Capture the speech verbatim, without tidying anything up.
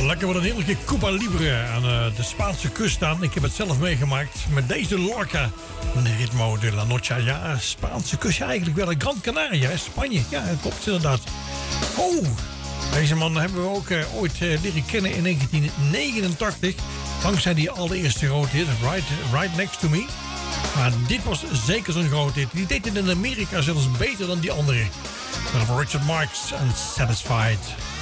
Lekker wat een heerlijke Cuba Libre aan uh, de Spaanse kust staan. Ik heb het zelf meegemaakt met deze Lorca. Een ritmo de la Noche. Ja, Spaanse kust. Ja, eigenlijk wel een Gran Canaria, hè? Spanje. Ja, dat klopt inderdaad. Oh, deze man hebben we ook uh, ooit uh, leren kennen in negentien negenentachtig. Dankzij die allereerste grote hit, right, right Next to Me. Maar dit was zeker zo'n grote hit. Die deed het in Amerika zelfs beter dan die andere. Van Richard Marx en Satisfied.